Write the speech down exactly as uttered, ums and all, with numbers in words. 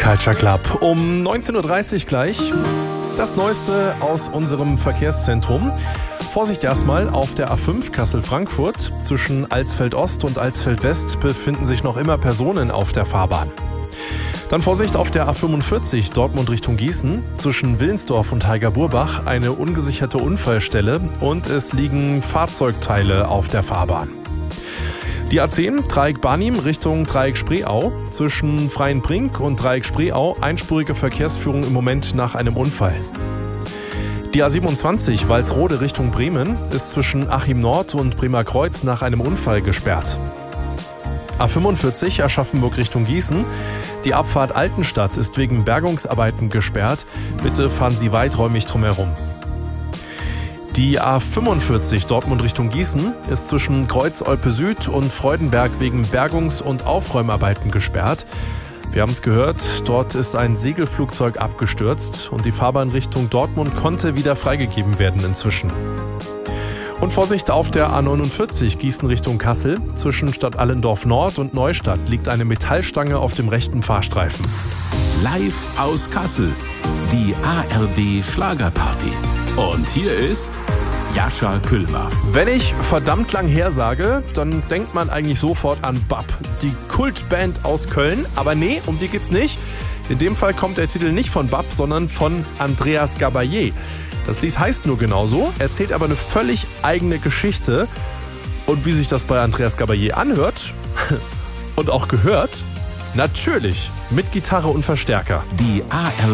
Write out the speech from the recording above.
Culture Club. Um neunzehn Uhr dreißig gleich das Neueste aus unserem Verkehrszentrum. Vorsicht erstmal, auf der A fünf Kassel-Frankfurt zwischen Alsfeld-Ost und Alsfeld-West befinden sich noch immer Personen auf der Fahrbahn. Dann Vorsicht auf der A fünfundvierzig Dortmund Richtung Gießen zwischen Willensdorf und Heiger-Burbach, eine ungesicherte Unfallstelle und es liegen Fahrzeugteile auf der Fahrbahn. Die A zehn Dreieck Barnim Richtung Dreieck Spreeau zwischen Freienbrink und Dreieck Spreeau, einspurige Verkehrsführung im Moment nach einem Unfall. Die A siebenundzwanzig Walsrode Richtung Bremen ist zwischen Achim Nord und Bremer Kreuz nach einem Unfall gesperrt. A fünfundvierzig Aschaffenburg Richtung Gießen. Die Abfahrt Altenstadt ist wegen Bergungsarbeiten gesperrt. Bitte fahren Sie weiträumig drumherum. Die A fünfundvierzig Dortmund Richtung Gießen ist zwischen Kreuz-Olpe Süd und Freudenberg wegen Bergungs- und Aufräumarbeiten gesperrt. Wir haben es gehört, dort ist ein Segelflugzeug abgestürzt und die Fahrbahn Richtung Dortmund konnte wieder freigegeben werden inzwischen. Und Vorsicht auf der A neunundvierzig Gießen Richtung Kassel. Zwischen Stadt Allendorf Nord und Neustadt liegt eine Metallstange auf dem rechten Fahrstreifen. Live aus Kassel, die A R D Schlagerparty. Und hier ist Jascha Küllmer. Wenn ich verdammt lang her sage, dann denkt man eigentlich sofort an B A P, die Kultband aus Köln. Aber nee, um die geht's nicht. In dem Fall kommt der Titel nicht von B A P, sondern von Andreas Gabayé. Das Lied heißt nur genauso, erzählt aber eine völlig eigene Geschichte. Und wie sich das bei Andreas Gabayé anhört und auch gehört, natürlich mit Gitarre und Verstärker. Die A R